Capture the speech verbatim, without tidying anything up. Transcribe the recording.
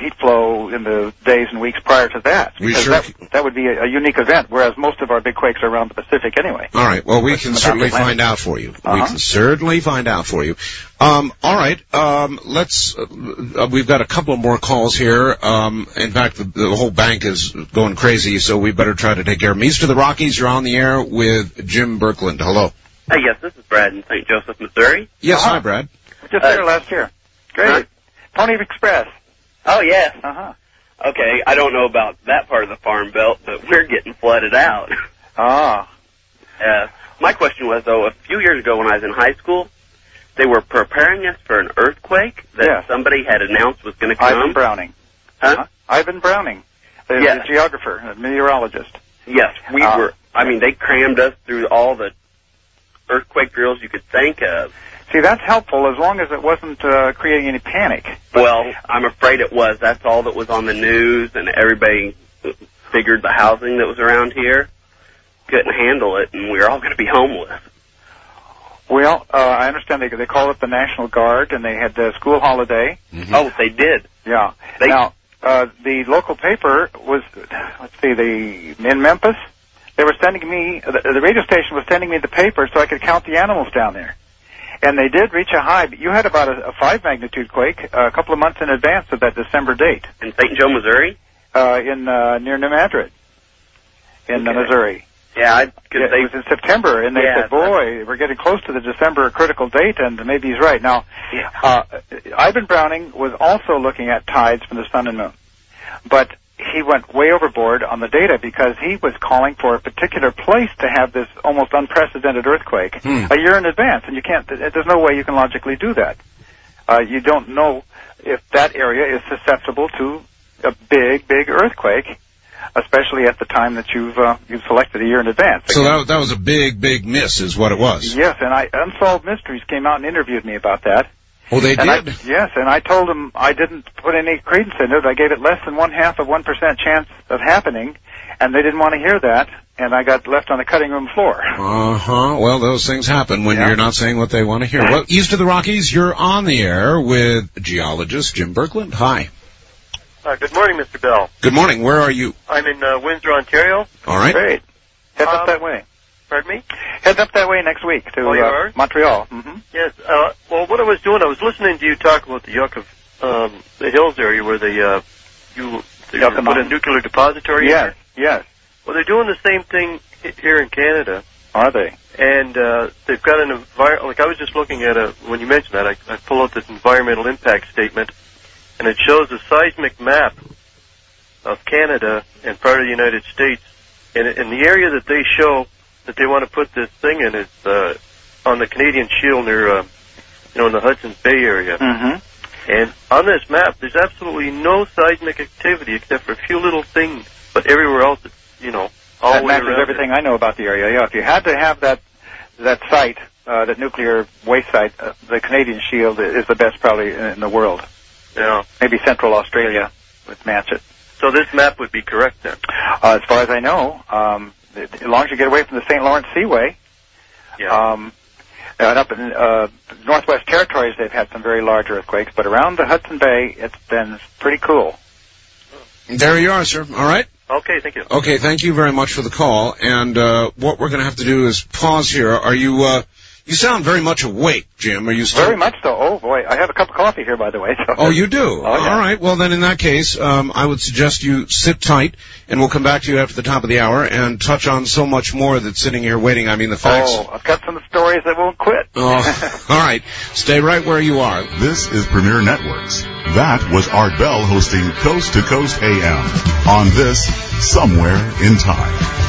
heat flow in the days and weeks prior to that. We because sure that, that would be a, a unique event, whereas most of our big quakes are around the Pacific anyway. All right. Well, we can certainly find out for you. Uh-huh. We can certainly find out for you. Um, all right. Um, let's. Uh, we've got a couple more calls here. Um, in fact, the, the whole bank is going crazy, so we better try to take care of them. East of the Rockies, you're on the air with Jim Birkeland. Hello. Hey, yes, this is Brad in Saint Joseph, Missouri. Yes, uh-huh. Hi, Brad. Just uh, there last year. Great. Huh? Pony Express. Oh, yes. Uh-huh. Okay, I don't know about that part of the farm belt, but we're getting flooded out. Ah. Uh, my question was, though, a few years ago when I was in high school, they were preparing us for an earthquake that yes. somebody had announced was going to come. Ivan Browning. Huh? Uh-huh. Ivan Browning, the, yes. the geographer, the meteorologist. Yes, we uh, were. I mean, they crammed us through all the earthquake drills you could think of. See, that's helpful as long as it wasn't uh, creating any panic. Well, I'm afraid it was. That's all that was on the news, and everybody figured the housing that was around here couldn't handle it, and we were all going to be homeless. Well, uh, I understand they they call it the National Guard, and they had the school holiday. Mm-hmm. Oh, they did. Yeah. They, now, uh, the local paper was, let's see, the in Memphis, they were sending me, the, the radio station was sending me the paper so I could count the animals down there. And they did reach a high. But you had about a, a five magnitude quake uh, a couple of months in advance of that December date. In Saint Joe, Missouri? Uh, in uh, near New Madrid, in okay. uh, Missouri. Yeah, I, cause yeah, they, it was in September, and they yeah, said, "Boy, we're getting close to the December critical date," and maybe he's right. Now, yeah. uh, Ivan Browning was also looking at tides from the sun and moon, but he went way overboard on the data because he was calling for a particular place to have this almost unprecedented earthquake hmm. a year in advance, and you can't. There's no way you can logically do that. Uh, you don't know if that area is susceptible to a big, big earthquake, especially at the time that you've uh, you've selected a year in advance. So that that was a big, big miss, is what it was. Yes, and I Unsolved Mysteries came out and interviewed me about that. Oh, they and did? I, yes, and I told them I didn't put any credence in it. I gave it less than one half of one percent chance of happening, and they didn't want to hear that, and I got left on the cutting room floor. Uh-huh. Well, those things happen when yeah. you're not saying what they want to hear. Well, East of the Rockies, you're on the air with geologist Jim Birkeland. Hi. Uh, good morning, Mister Bell. Good morning. Where are you? I'm in uh, Windsor, Ontario. All right. Great. Head Um, up that way. Pardon me? Head up that way next week to Oh, you uh, are? Montreal. Mm-hmm. Yes. Uh, well, what I was doing, I was listening to you talk about the Yucca, um, the Hills area where they, uh, you they Yucca put a Mountain. nuclear depository Yes, in yes. Well, they're doing the same thing here in Canada. Are they? And uh, they've got an environment, like I was just looking at a, when you mentioned that, I, I pull out this environmental impact statement, and it shows a seismic map of Canada and part of the United States. And, and the area that they show that they want to put this thing in is uh, on the Canadian Shield near, uh, you know, in the Hudson's Bay area. Mm-hmm. And on this map, there's absolutely no seismic activity except for a few little things, but everywhere else, it's, you know, all That the way matches around everything it. I know about the area. Yeah, if you had to have that that site, uh, that nuclear waste site, uh, the Canadian Shield is the best probably in, in the world. Yeah. Maybe Central Australia would match it. So this map would be correct then? Uh, as far as I know, um, as long as you get away from the Saint Lawrence Seaway, Yeah. um, and up in uh, Northwest Territories, they've had some very large earthquakes, but around the Hudson Bay, it's been pretty cool. There you are, sir. All right. Okay, thank you. Okay, thank you very much for the call. And uh, what we're going to have to do is pause here. Are you? Uh, you sound very much awake, Jim. Are you still? Very much so. Oh boy, I have a cup of coffee here, by the way. So. Oh, you do? Oh, yeah. All right. Well, then in that case, um, I would suggest you sit tight, and we'll come back to you after the top of the hour and touch on so much more that's sitting here waiting. I mean, the facts. Oh, I've got some stories that won't quit. Oh, all right. Stay right where you are. This is Premier Networks. That was Art Bell hosting Coast to Coast A M on this Somewhere in Time.